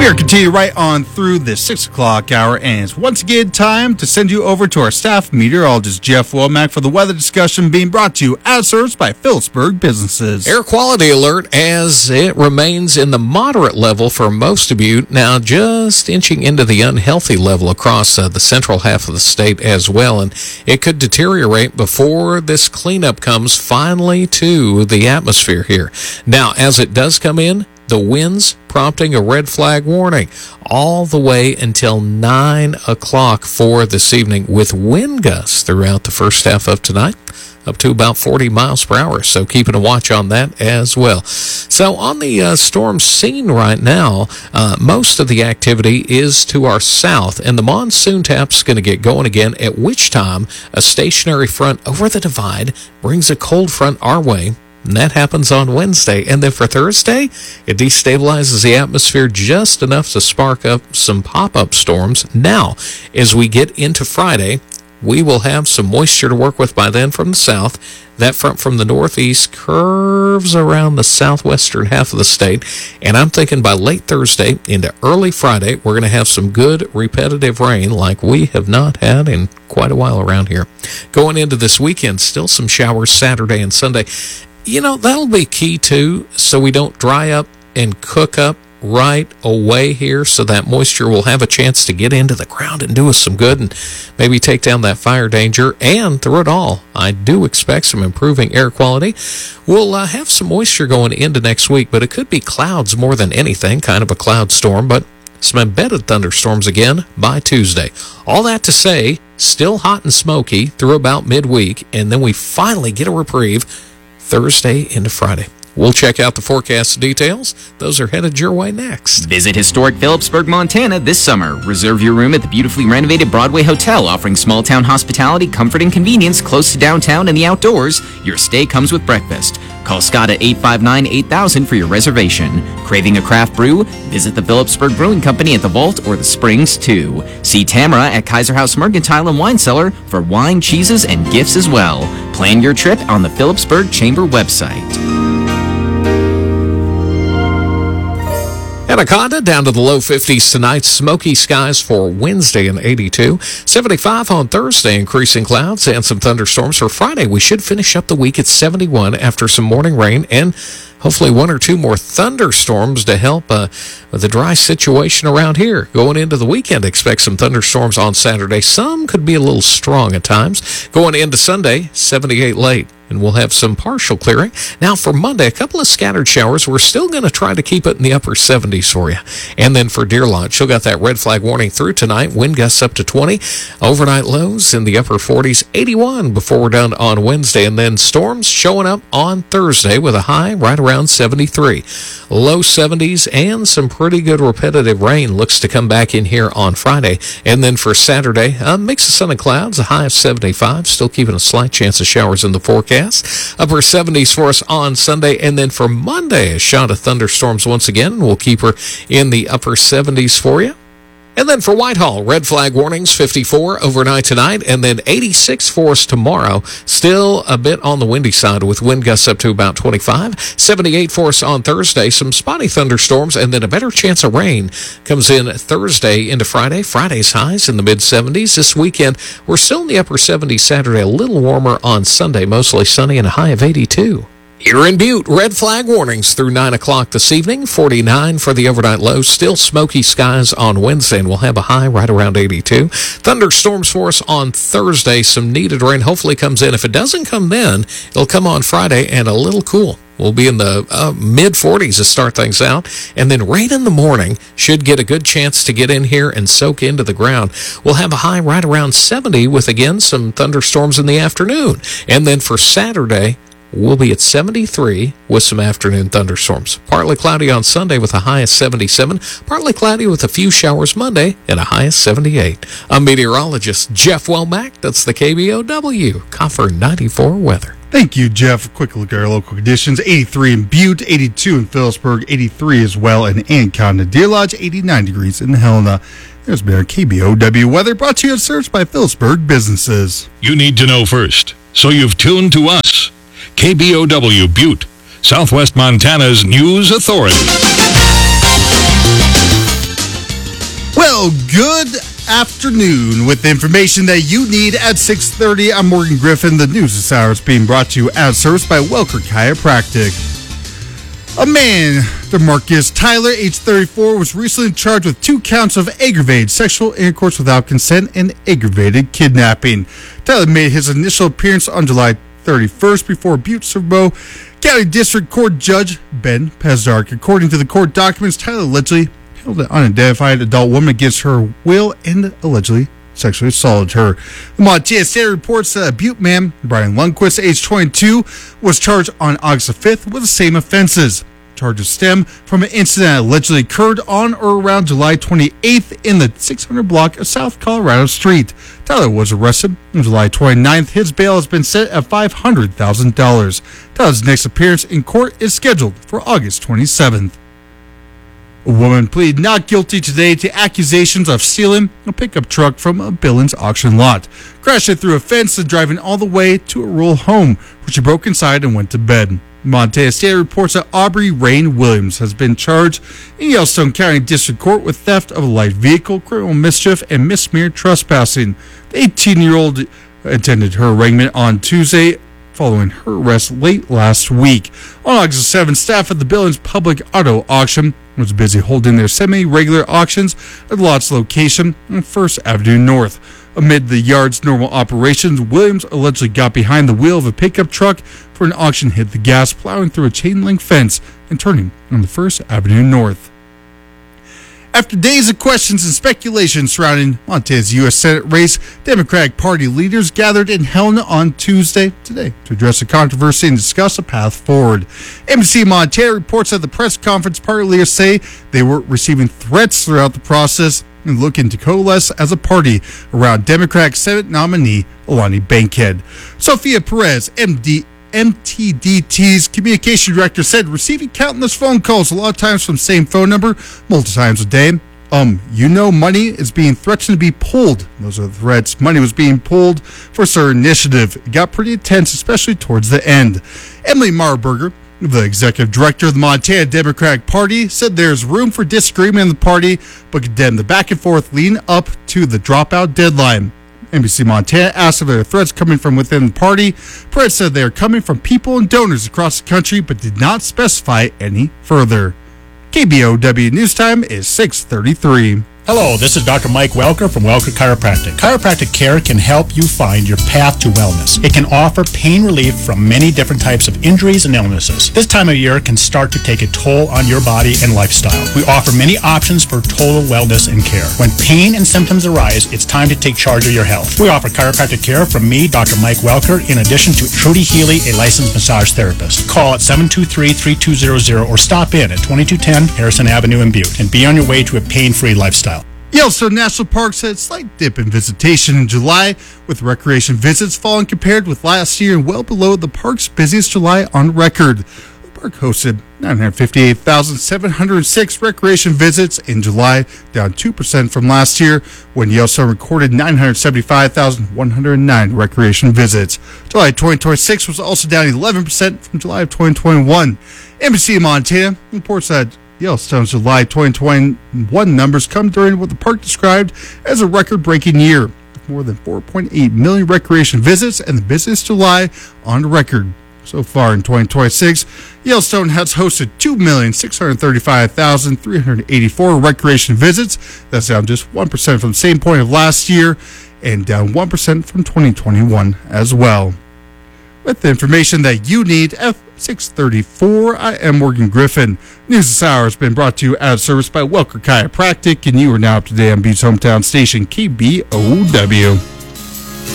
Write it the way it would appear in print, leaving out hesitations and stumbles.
We are continuing right on through the 6 o'clock hour, and it's once again time to send you over to our staff meteorologist, Jeff Womack, for the weather discussion being brought to you as served by Phillipsburg Businesses. Air quality alert as it remains in the moderate level for most of you. Now, just inching into the unhealthy level across the central half of the state as well, and it could deteriorate before this cleanup comes finally to the atmosphere here. Now, as it does come in, the winds prompting a red flag warning all the way until 9 o'clock for this evening, with wind gusts throughout the first half of tonight, up to about 40 miles per hour. So keeping a watch on that as well. So on the storm scene right now, most of the activity is to our south, and the monsoon tap's going to get going again, at which time a stationary front over the divide brings a cold front our way. And that happens on Wednesday. And then for Thursday, it destabilizes the atmosphere just enough to spark up some pop-up storms. Now, as we get into Friday, we will have some moisture to work with by then from the south. That front from the northeast curves around the southwestern half of the state. And I'm thinking by late Thursday into early Friday, we're going to have some good repetitive rain like we have not had in quite a while around here. Going into this weekend, still some showers Saturday and Sunday. You know, that'll be key, too, so we don't dry up and cook up right away here, so that moisture will have a chance to get into the ground and do us some good and maybe take down that fire danger. And through it all, I do expect some improving air quality. We'll have some moisture going into next week, but it could be clouds more than anything, kind of a cloud storm, but some embedded thunderstorms again by Tuesday. All that to say, still hot and smoky through about midweek, and then we finally get a reprieve Thursday into Friday. We'll check out the forecast details. Those are headed your way next. Visit historic Phillipsburg, Montana this summer. Reserve your room at the beautifully renovated Broadway Hotel, offering small-town hospitality, comfort, and convenience close to downtown and the outdoors. Your stay comes with breakfast. Call Scott at 859-8000 for your reservation. Craving a craft brew? Visit the Phillipsburg Brewing Company at the Vault or the Springs, too. See Tamara at Kaiser House Mercantile and Wine Cellar for wine, cheeses, and gifts as well. Plan your trip on the Phillipsburg Chamber website. Anaconda down to the low 50s tonight. Smoky skies for Wednesday and 82. 75 on Thursday, increasing clouds and some thunderstorms. For Friday, we should finish up the week at 71 after some morning rain and hopefully one or two more thunderstorms to help with the dry situation around here. Going into the weekend, expect some thunderstorms on Saturday. Some could be a little strong at times. Going into Sunday, 78 late. And we'll have some partial clearing. Now for Monday, a couple of scattered showers. We're still going to try to keep it in the upper 70s for you. And then for Deer Lodge, she'll got that red flag warning through tonight. Wind gusts up to 20. Overnight lows in the upper 40s, 81 before we're done on Wednesday. And then storms showing up on Thursday with a high right around 73. Low 70s and some pretty good repetitive rain looks to come back in here on Friday. And then for Saturday, a mix of sun and clouds, a high of 75. Still keeping a slight chance of showers in the forecast. Upper 70s for us on Sunday. And then for Monday, a shot of thunderstorms once again. We'll keep her in the upper 70s for you. And then for Whitehall, red flag warnings, 54 overnight tonight, and then 86 for us tomorrow. Still a bit on the windy side with wind gusts up to about 25. 78 for us on Thursday, some spotty thunderstorms, and then a better chance of rain comes in Thursday into Friday. Friday's highs in the mid-70s. This weekend, we're still in the upper 70s Saturday, a little warmer on Sunday, mostly sunny and a high of 82. Here in Butte, red flag warnings through 9 o'clock this evening, 49 for the overnight low. Still smoky skies on Wednesday, and we'll have a high right around 82. Thunderstorms for us on Thursday. Some needed rain hopefully comes in. If it doesn't come then, it'll come on Friday and a little cool. We'll be in the mid-40s to start things out. And then rain in the morning should get a good chance to get in here and soak into the ground. We'll have a high right around 70 with, again, some thunderstorms in the afternoon. And then for Saturday, we'll be at 73 with some afternoon thunderstorms. Partly cloudy on Sunday with a high of 77. Partly cloudy with a few showers Monday and a high of 78. I'm meteorologist Jeff Womack. That's the KBOW Coffer 94 weather. Thank you, Jeff. A quick look at our local conditions. 83 in Butte, 82 in Phillipsburg, 83 as well in Ann County. Deer Lodge, 89 degrees in Helena. There's been our KBOW weather brought to you and served by Phillipsburg Businesses. You need to know first, so you've tuned to us. KBOW Butte, Southwest Montana's news authority. Well, good afternoon. With the information that you need at 6:30, I'm Morgan Griffin. The news this hour is being brought to you as serviced by Welker Chiropractic. A man, DeMarcus Tyler, age 34, was recently charged with 2 counts of aggravated sexual intercourse without consent and aggravated kidnapping. Tyler made his initial appearance on July 31st before Butte-Silverboe County District Court Judge Ben Pezdark. According to the court documents, Tyler allegedly held an unidentified adult woman against her will and allegedly sexually assaulted her. The Montana State reports that a Butte man, Brian Lundquist, age 22, was charged on August 5th with the same offenses. Charges stem from an incident that allegedly occurred on or around July 28th in the 600 block of South Colorado Street. Tyler was arrested on July 29th. His bail has been set at $500,000. Tyler's next appearance in court is scheduled for August 27th. A woman pleaded not guilty today to accusations of stealing a pickup truck from a Billings auction lot, crashing through a fence and driving all the way to a rural home, where she broke inside and went to bed. Montana State reports that Aubrey Rain Williams has been charged in Yellowstone County District Court with theft of a light vehicle, criminal mischief, and misdemeanor trespassing. The 18-year-old attended her arraignment on Tuesday following her arrest late last week. On August 7th, staff at the Billings Public Auto Auction was busy holding their semi-regular auctions at the lot's location on 1st Avenue North. Amid the yard's normal operations, Williams allegedly got behind the wheel of a pickup truck for an auction, hit the gas, plowing through a chain-link fence and turning on the 1st Avenue North. After days of questions and speculation surrounding Montana's U.S. Senate race, Democratic Party leaders gathered in Helena on Tuesday today to address the controversy and discuss a path forward. NBC Montana reports that the press conference party leaders say they were receiving threats throughout the process and looking to coalesce as a party around Democratic Senate nominee Alani Bankhead. Sophia Perez, MTDT's communication director, said receiving countless phone calls, a lot of times from the same phone number, multiple times a day. Money is being threatened to be pulled. Those are the threats. Money was being pulled for a certain initiative. It got pretty intense, especially towards the end. Emily Marburger, the executive director of the Montana Democratic Party, said there's room for disagreement in the party, but condemned the back and forth leading up to the dropout deadline. NBC Montana asked if there are threats coming from within the party. Perez said they are coming from people and donors across the country, but did not specify any further. KBOW News Time is 6:33. Hello, this is Dr. Mike Welker from Welker Chiropractic. Chiropractic care can help you find your path to wellness. It can offer pain relief from many different types of injuries and illnesses. This time of year can start to take a toll on your body and lifestyle. We offer many options for total wellness and care. When pain and symptoms arise, it's time to take charge of your health. We offer chiropractic care from me, Dr. Mike Welker, in addition to Trudy Healy, a licensed massage therapist. Call at 723-3200 or stop in at 2210 Harrison Avenue in Butte and be on your way to a pain-free lifestyle. Yellowstone National Park had a slight dip in visitation in July, with recreation visits falling compared with last year and well below the park's busiest July on record. The park hosted 958,706 recreation visits in July, down 2% from last year, when Yellowstone recorded 975,109 recreation visits. July 2026 was also down 11% from July of 2021. NBC Montana reports that Yellowstone's July 2021 numbers come during what the park described as a record-breaking year, with more than 4.8 million recreation visits and the busiest July on record. So far in 2026, Yellowstone has hosted 2,635,384 recreation visits. That's down just 1% from the same point of last year and down 1% from 2021 as well. With the information that you need at 6:34, I am Morgan Griffin. News this hour has been brought to you as service by Welker Chiropractic, and you are now up to date on Butte's hometown station, KBOW.